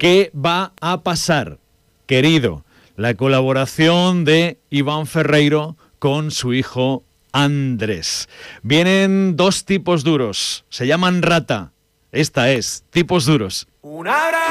¿Qué va a pasar, querido? La colaboración de Iván Ferreiro con su hijo Andrés. Vienen dos tipos duros, se llaman Rata. Esta es Tipos Duros.